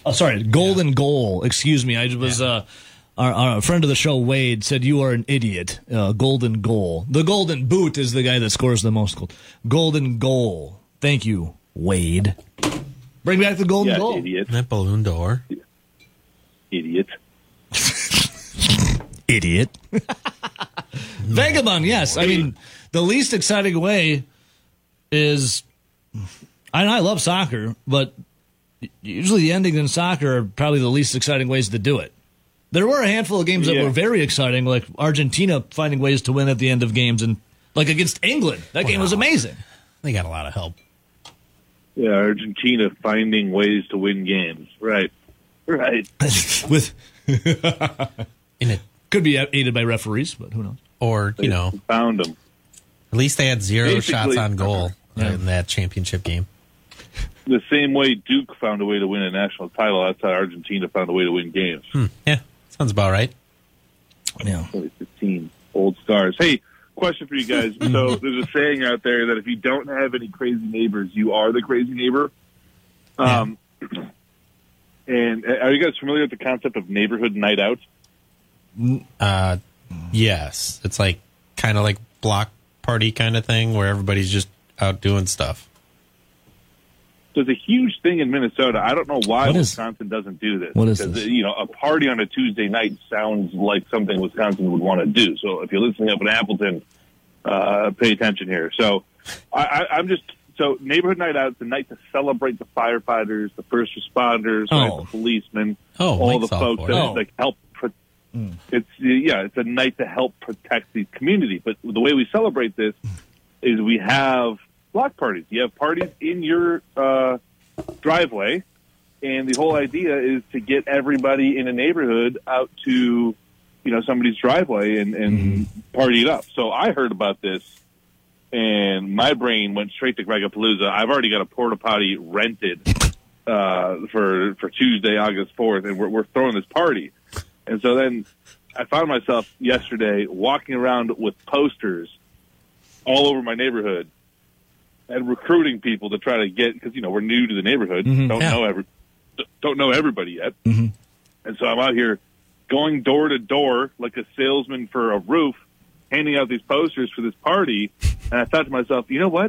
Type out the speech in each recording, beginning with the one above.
Oh, sorry, Golden Goal. Excuse me. I was our friend of the show, Wade, said you are an idiot. Golden Goal. The Golden Boot is the guy that scores the most goals. Golden Goal. Thank you, Wade. Bring back the Golden Goal. Idiot. That Balloon d'Or. Idiot. Idiot. Vagabond, yes. I mean, the least exciting way is, I love soccer, but usually the endings in soccer are probably the least exciting ways to do it. There were a handful of games that were very exciting, like Argentina finding ways to win at the end of games, and like against England. That game was amazing. They got a lot of help. Yeah, Argentina finding ways to win games. Right. With In it, could be aided by referees, but who knows? or They found them. at least they had zero Basically- shots on goal in that championship game. The same way Duke found a way to win a national title, that's how Argentina found a way to win games. Yeah, sounds about right. Yeah. 2015, old scars. Hey, question for you guys. So there's a saying out there that if you don't have any crazy neighbors, you are the crazy neighbor. And are you guys familiar with the concept of neighborhood night out? Yes, it's like kind of like block party kind of thing where everybody's just out doing stuff. There's a huge thing in Minnesota. I don't know why What is- Wisconsin doesn't do this. what is because, this? a party on a Tuesday night sounds like something Wisconsin would want to do. So if you're listening up in Appleton, pay attention here. So So neighborhood night out is the night to celebrate the firefighters, the first responders, right, the policemen, all the Mike's all folks for that it. like help. It's a night to help protect the community. But the way we celebrate this is we have block parties. You have parties in your driveway, and the whole idea is to get everybody in a neighborhood out to, somebody's driveway and party it up. So I heard about this, and my brain went straight to Gregapalooza. I've already got a porta potty rented for Tuesday, August 4th, and we're throwing this party. And so then I found myself yesterday walking around with posters all over my neighborhood and recruiting people to try to get, because we're new to the neighborhood, don't know everybody yet, and so I'm out here going door to door like a salesman for a roof, handing out these posters for this party. And I thought to myself, you know what?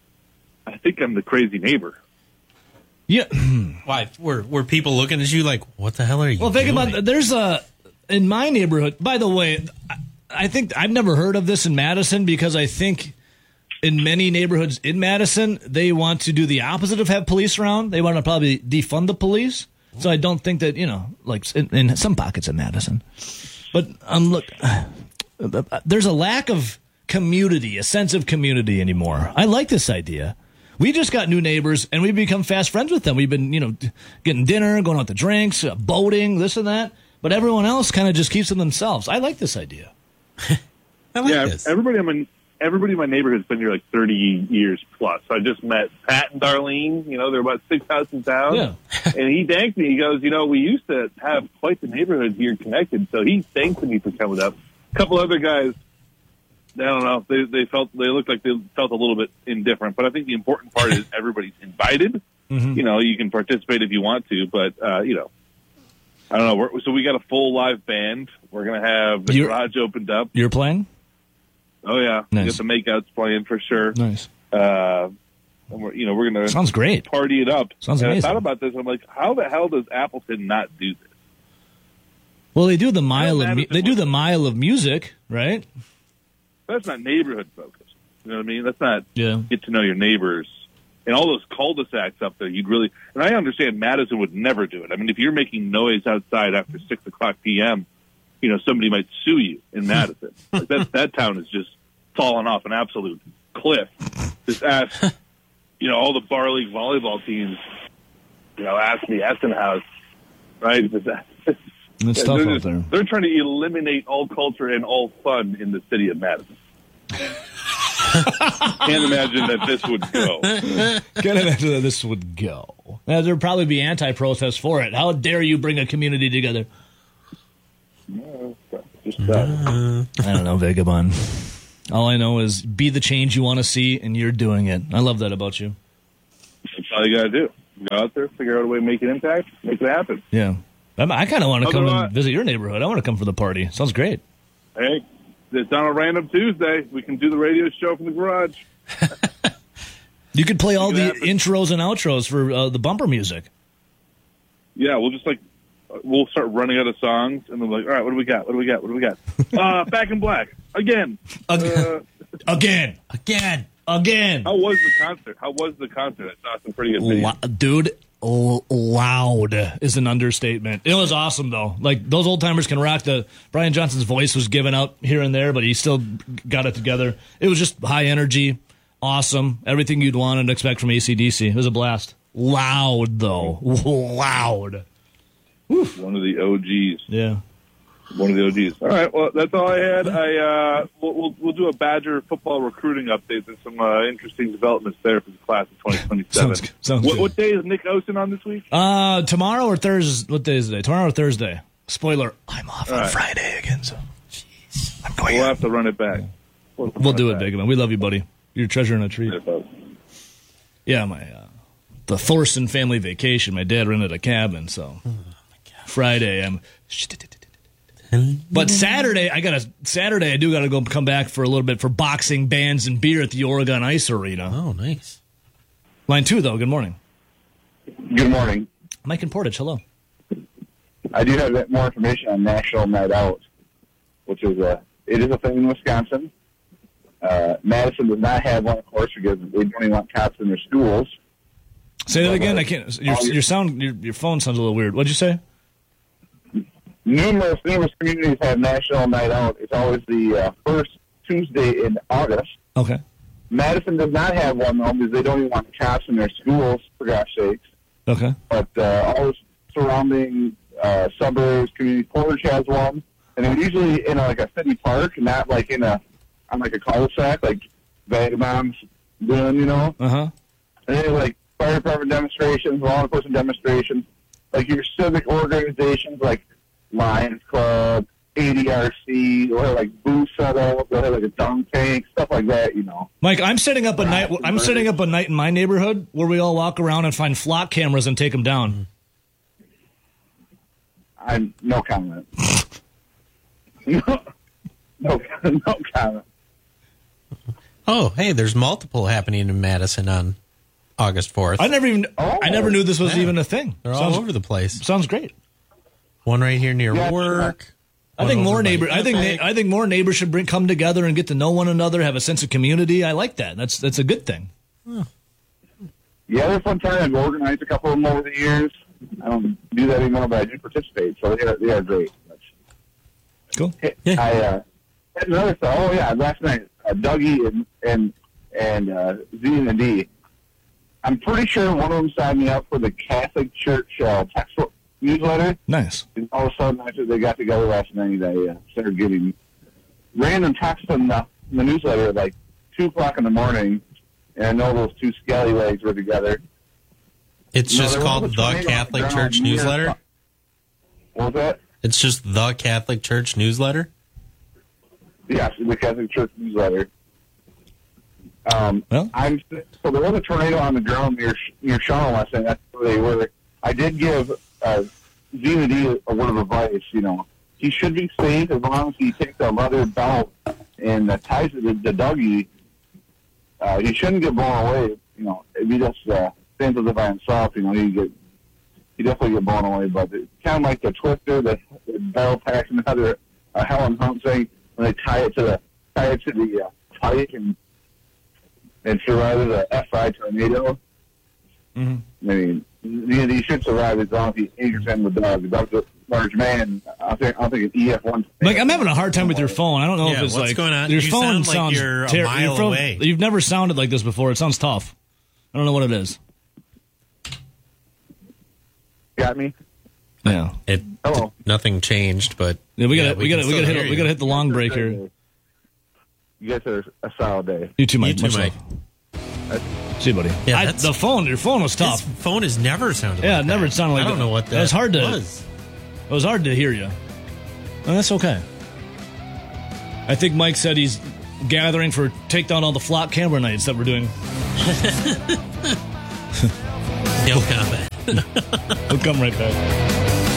I think I'm the crazy neighbor. Yeah. Why were people looking at you like, what the hell are you Well, think doing? about there's in my neighborhood. By the way, I think I've never heard of this in Madison because I think in many neighborhoods in Madison they want to do the opposite of have police around. They want to probably defund the police. So I don't think that like in some pockets of Madison, but look, there's a lack of community, a sense of community anymore. I like this idea. We just got new neighbors, and we've become fast friends with them. We've been, getting dinner, going out to drinks, boating, this and that. But everyone else kind of just keeps to themselves. I like this idea. I like this. Everybody in my neighborhood's been here like 30 years plus. So I just met Pat and Darlene. They're about 6 houses down. Yeah. And he thanked me. He goes, we used to have quite the neighborhood here connected. So he thanked me for coming up. A couple other guys, I don't know. They looked like they felt a little bit indifferent. But I think the important part is everybody's invited. You can participate if you want to, but I don't know. So we got a full live band. We're gonna have the garage opened up. You're playing? Oh yeah, Nice. We got the makeouts playing for sure. Nice. And we're gonna Sounds great. party it up. Sounds and amazing. I thought about this. I'm like, how the hell does Appleton not do this? Well, they do the mile of music, right? That's not neighborhood focused. You know what I mean? That's not Yeah. get to know your neighbors. And all those cul-de-sacs up there, you'd really... And I understand Madison would never do it. I mean, if you're making noise outside after 6 o'clock p.m., somebody might sue you in Madison. Like that town is just falling off an absolute cliff. Just ask, all the Bar League volleyball teams, ask the Essen House, right? It's tough out there. They're trying to eliminate all culture and all fun in the city of Madison. Can't imagine that this would go. Can't imagine that this would go. There'd probably be anti-protests for it. How dare you bring a community together? Just I don't know, Vagabond. All I know is be the change you want to see, and you're doing it. I love that about you. that's all you got to do. Go out there, figure out a way to make an impact, make it happen. Yeah. I kind of want to come Otherwise- and visit your neighborhood. I want to come for the party. Sounds great. Hey, it's on a random Tuesday. We can do the radio show from the garage. You could play all Make the it happen. intros and outros for the bumper music. Yeah, we'll just we'll start running out of songs, and then all right, what do we got? What do we got? What do we got? Back in Black again. Again. Again. Again. How was the concert? I saw some pretty good videos. Dude, loud is an understatement. It was awesome, though. Like, those old timers can rock. Brian Johnson's voice was given out here and there, but he still got it together. It was just high energy, awesome, everything you'd want and expect from AC/DC. It was a blast. Loud, though. Loud. One of the OGs. Yeah. One of the OGs. All right. Well, that's all I had. We'll do a Badger football recruiting update and some interesting developments there for the class of 2027. Sounds good. What day is Nick Osen on this week? Tomorrow or Thursday? What day is it? Tomorrow or Thursday? Spoiler, I'm off on right. Friday again, so I'm going We'll out. have to run it back. We'll do it, Big Man. We love you, buddy. You're a treasure and a treat. Yeah, the Thorson family vacation. My dad rented a cabin, so Friday I'm. But Saturday I do gotta go come back for a little bit for boxing, bands, and beer at the Oregon Ice Arena. Oh, nice. Line 2, though. Good morning, Good morning. Mike in Portage. Hello. I do have more information on National Night Out, which is it is a thing in Wisconsin. Madison does not have one, of course, because they don't even want cops in their schools. Say that again. I can't. Your phone sounds a little weird. What'd you say? Numerous communities have National Night Out. It's always the first Tuesday in August. Okay. Madison does not have one, though, because they don't even want cops in their schools, for gosh sakes. Okay. But all the surrounding suburbs, community, Portage has one. And they're usually in a city park, not like on a cul-de-sac, like vagabonds doing, Uh huh. And then fire department demonstrations, law enforcement demonstrations, like your civic organizations like Lions Club, ADRC, or booth set up, they'll have a dunk tank, stuff like that, Mike, I'm setting up a night. I'm setting up a night in my neighborhood where we all walk around and find flock cameras and take them down. No comment. no comment. Oh, hey, there's multiple happening in Madison on August 4th. I never knew this was even a thing. They're all over the place. Sounds great. One right here near Yeah, work. I think One more over by neighbors. I think more neighbors should come together and get to know one another, have a sense of community. I like that. That's a good thing. Yeah, they're fun time. I've organized a couple of them over the years. I don't do that anymore, but I do participate, so they are great. Cool. Yeah. I had another thought. Oh yeah, last night Dougie and Z and D. I'm pretty sure one of them signed me up for the Catholic Church text newsletter. Nice. And all of a sudden, after they got together last night, I started getting random texts in the newsletter at 2 o'clock in the morning, and I know those two scallywags were together. It's just there was called a The tornado Catholic on the Church ground near- Newsletter? What was that? It's just The Catholic Church Newsletter? Yes, the Catholic Church newsletter. Well, So there was a tornado on the ground near Shawn last night. That's where they were. I did give Z&D a word of advice. He should be safe as long as he takes a leather belt and ties it to Dougie. He shouldn't get blown away. If he just stands up by himself, he definitely get blown away. But it's kind of like the Twister, the Battle Pack, and another Helen Hunt thing when they tie it to the pike and survive the F5 tornado. Mm-hmm. I mean, he should survive as long as he anchors in with Doug. Doug's a large man. I think an EF1. Mike, I'm having a hard time with your phone. I don't know Yeah, if it's what's going on? Your You phone sound like sounds you're a mile away. You've never sounded like this before. It sounds tough. I don't know what it is. Got me? Yeah. Hello. Nothing changed, but Yeah, we gotta can still hear you. hit the long break here. You guys are a solid day. You too, Mike. You too, Much Mike. love. See you, buddy. Yeah, your phone was His tough. phone has never sounded Yeah, like it never that. sounded like I don't that. know what that It was hard to- was. It was hard to hear you. And that's okay. I think Mike said he's gathering for take down all the flock camera nights that we're doing. No comment. We'll come right back.